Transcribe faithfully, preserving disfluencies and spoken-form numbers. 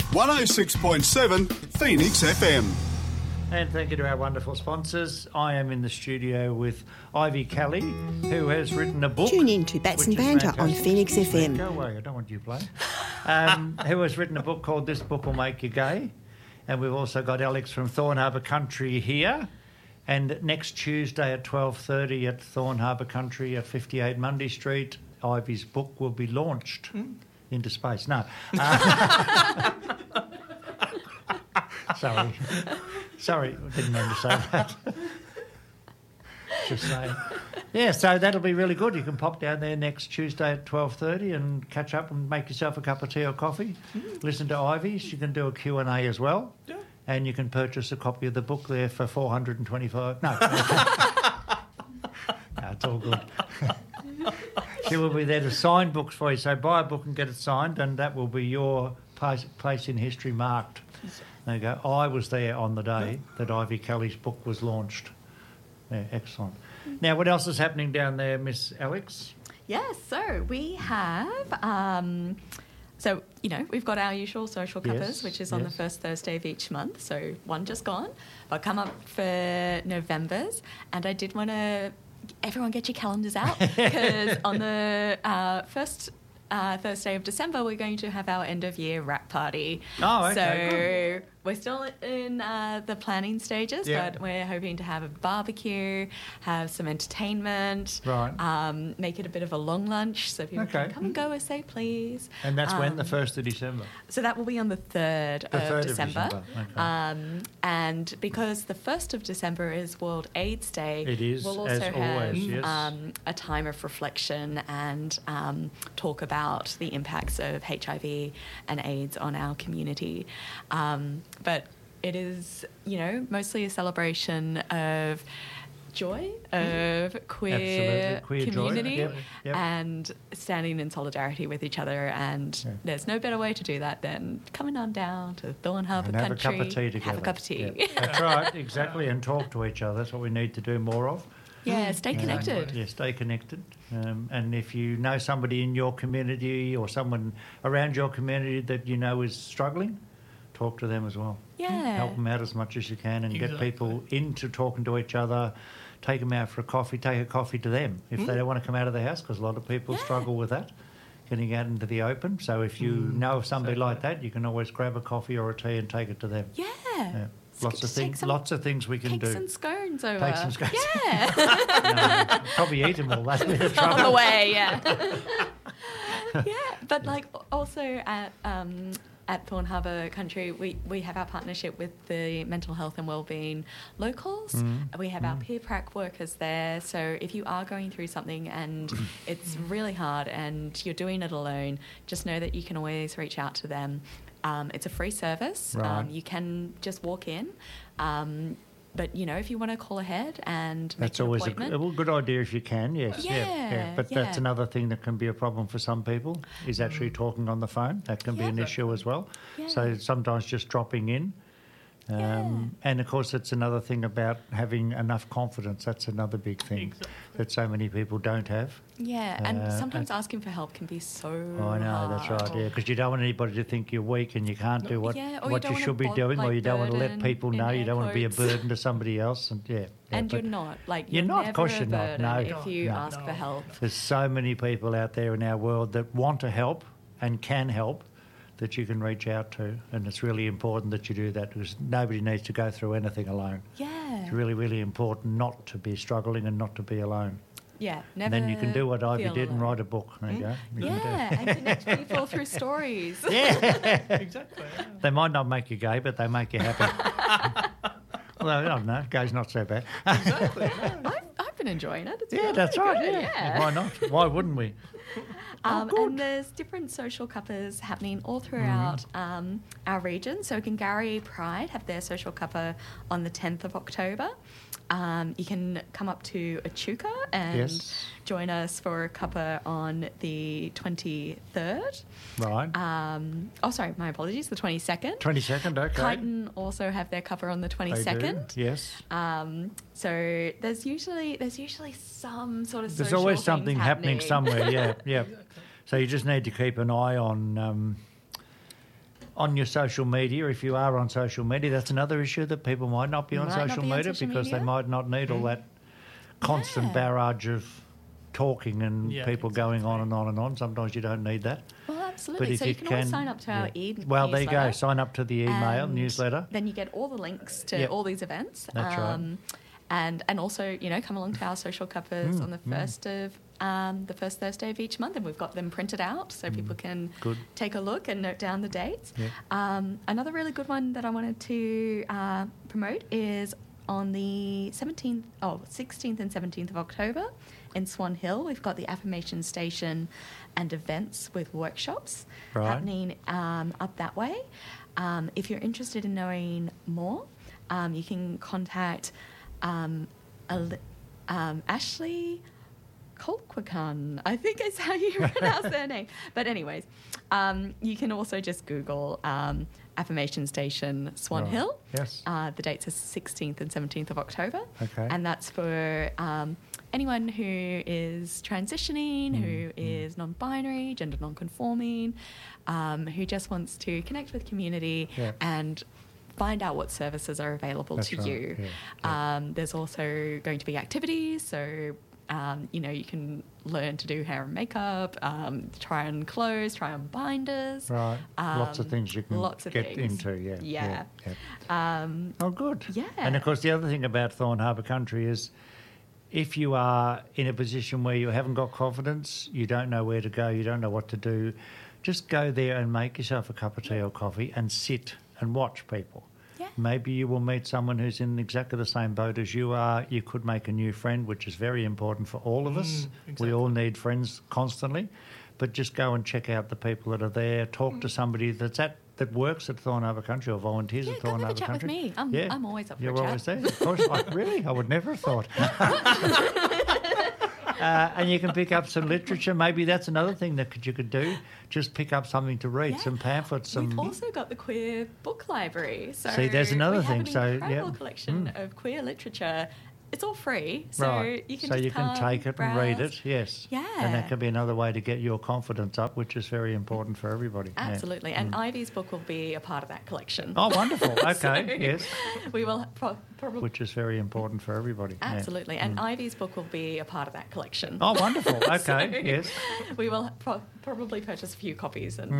one oh six point seven Phoenix F M. And thank you to our wonderful sponsors. I am in the studio with Ivy Kelly, who has written a book. Tune in to Bats and Banter on Phoenix F M. Go away, I don't want you playing. Um, who has written a book called This Book Will Make You Gay. And we've also got Alex from Thorn Harbour Country here. And next Tuesday at twelve thirty at Thorn Harbour Country at fifty-eight Mundy Street, Ivy's book will be launched mm. into space. No. Uh, sorry. Sorry, didn't mean to say that. Just saying. Yeah, so that'll be really good. You can pop down there next Tuesday at twelve thirty and catch up and make yourself a cup of tea or coffee. Mm. Listen to Ivy's. You can do a Q and A as well. Yeah. And you can purchase a copy of the book there for four hundred twenty-five dollars. No. No, it's all good. She will be there to sign books for you. So buy a book and get it signed, and that will be your place, place in history marked. There you go. I was there on the day that Ivy Kelly's book was launched. Yeah, excellent. Now, what else is happening down there, Miss Alex? Yes, so we have... Um, So, you know, we've got our usual social cuppers, yes, which is on yes. the first Thursday of each month. So one just gone. But come up for November's. And I did want to... Everyone get your calendars out because on the uh, first uh, Thursday of December, we're going to have our end-of-year wrap party. Oh, okay. So good. We're still in uh, the planning stages, yeah. but we're hoping to have a barbecue, have some entertainment, right. um, make it a bit of a long lunch so people okay. can come and go as they please. And that's um, when, the first of December? So that will be on the third, the of, third December. of December. Okay. Um, and because the first of December is World AIDS Day, it is, we'll also as have always, yes. um, a time of reflection and um, talk about the impacts of H I V and AIDS on our community. Um, but it is, you know, mostly a celebration of joy, of queer, queer community yep, yep. and standing in solidarity with each other. And yeah. there's no better way to do that than coming on down to Thorn Harbour Country. Have a cup of tea together. Have a cup of tea. Yep. That's right, exactly, and talk to each other. That's what we need to do more of. Yeah, stay connected. Um, yeah, stay connected. Um, and if you know somebody in your community or someone around your community that you know is struggling, talk to them as well. Yeah. Help them out as much as you can and exactly. get people into talking to each other. Take them out for a coffee. Take a coffee to them if mm. they don't want to come out of the house, because a lot of people yeah. struggle with that, getting out into the open. So if you mm. know of somebody exactly. like that, you can always grab a coffee or a tea and take it to them. Yeah. yeah. Lots of things. Lots of things we can cakes do. Cakes and scones over. Take some scones. Yeah. no, probably eat them all. That's the trouble. On the way, yeah. yeah, but like also at um, at Thorn Harbour Country, we, we have our partnership with the mental health and wellbeing locals. Mm. We have mm. our peer prac workers there. So if you are going through something and it's really hard and you're doing it alone, just know that you can always reach out to them. Um, it's a free service. Right. Um, you can just walk in. Um, but, you know, if you want to call ahead and make that's an always appointment. a, a good idea if you can, yes. Yeah, yeah, yeah. But yeah. that's another thing that can be a problem for some people, is actually mm. talking on the phone. That can yeah. be an issue as well. Yeah. So sometimes just dropping in. Um, yeah. And, of course, it's another thing about having enough confidence. That's another big thing exactly. that so many people don't have. Yeah, and uh, sometimes and asking for help can be so I know, hard. that's right, yeah, because you don't want anybody to think you're weak and you can't do what, yeah, or what you, you should be bod- doing, like or you don't want to let people know. You don't want to be a quotes. burden to somebody else. And yeah, yeah and you're not. Like, you're, you're not, never of course a you're not. No, if you no. ask no. for help. There's so many people out there in our world that want to help and can help, that you can reach out to, and it's really important that you do that, because nobody needs to go through anything alone. Yeah. It's really, really important not to be struggling and not to be alone. Yeah, never. And then you can do what Ivy did alone. and write a book. There you go. You yeah, and connect people through stories. Yeah. Exactly. Yeah. They might not make you gay, but they make you happy. Well, I don't know. Gay's not so bad. Exactly. Yeah. I've, I've been enjoying it. It's Yeah, really that's right. good, Yeah. yeah. Why not? Why wouldn't we? Um, oh, and there's different social cuppers happening all throughout mm. um, our region. So Gangari Pride have their social cuppa on the tenth of October. Um, you can come up to Echuca and yes. join us for a cuppa on the twenty-third. Right. Um, oh, sorry, my apologies, the twenty-second. twenty-second, okay. Kyneton also have their cuppa on the twenty-second. They do, yes. Um, so there's usually there's usually some sort of There's social always things something happening, happening somewhere, yeah, yeah. So you just need to keep an eye on um, on your social media, if you are on social media, that's another issue that people might not be on Might not social be on media social because media. they might not need all that constant Yeah. barrage of talking and Yeah, people going on and on and on. Sometimes you don't need that. Well, But absolutely. if So you you can, always can- sign up to our yeah. e Well, there you go. newsletter. Sign up to the email And newsletter. Then you get all the links to Yep. all these events. That's right. um, And and also, you know, come along to our social cuppas Mm, on the first of um, the first Thursday of each month, and we've got them printed out so people can Mm. Good. take a look and note down the dates. Yeah. Um, another really good one that I wanted to uh, promote is on the seventeenth, oh, sixteenth and seventeenth of October in Swan Hill. We've got the Affirmation Station and events with workshops Right. happening um, up that way. Um, if you're interested in knowing more, um, you can contact um, Ali- um, Ashley Colquhoun, I think is how you pronounce their name. But anyways, um, you can also just Google um, Affirmation Station Swan Right. Hill. Yes. Uh, the dates are sixteenth and seventeenth of October. Okay. And that's for um, anyone who is transitioning, Mm, who is non-binary, gender non-conforming, um, who just wants to connect with community Yeah. and find out what services are available That's to right, you. yeah, yeah. Um, there's also going to be activities, so um, you know you can learn to do hair and makeup, um, try on clothes, try on binders. Right. Lots of um, things you can lots of get things. into, yeah. Yeah. yeah. Um, Oh, good. Yeah. And of course, the other thing about Thorn Harbour Country is if you are in a position where you haven't got confidence, you don't know where to go, you don't know what to do, just go there and make yourself a cup of tea or coffee and sit and watch people. Yeah. Maybe you will meet someone who's in exactly the same boat as you are. You could make a new friend, which is very important for all of us. exactly. We all need friends constantly. But just go and check out the people that are there. Talk to somebody that's at that works at Thorn Harbour Country or volunteers Yeah, at come Thorn have a Harbour chat with Country. me. I'm- I'm always up for a You're chat. always there. Of course. I, really? I would never have thought. Uh, and you can pick up some literature. Maybe that's another thing that could, you could do. Just pick up something to read, Yeah. some pamphlets, some. We've also got the queer book library. So See, there's another we have thing. An So, incredible yeah. collection Mm. of queer literature. It's all free, so right. you can so just you can come, take it and read browse. it. Yes. Yeah. And that can be another way to get your confidence up, which is very important for everybody. Yeah. Absolutely, and Ivy's book will be a part of that collection. Oh, wonderful. Okay. So Yes. we will pro- probably. Which is very important for everybody. Yeah. Absolutely, and Ivy's book will be a part of that collection. Oh, wonderful. Okay. So Yes. we will pro- probably purchase a few copies and